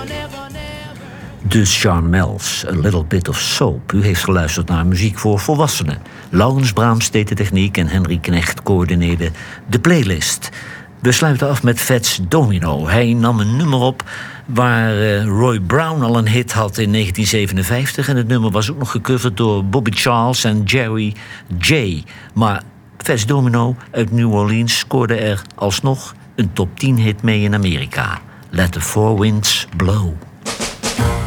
De Charmels, A Little Bit of Soap. U heeft geluisterd naar muziek voor volwassenen. Laurens Braams deed de techniek en Henry Knecht coördineerde de playlist. We sluiten af met Fats Domino. Hij nam een nummer op waar Roy Brown al een hit had in 1957. En het nummer was ook nog gecoverd door Bobby Charles en Jerry J. Maar Fats Domino uit New Orleans scoorde er alsnog een top 10 hit mee in Amerika. Let the Four Winds Blow.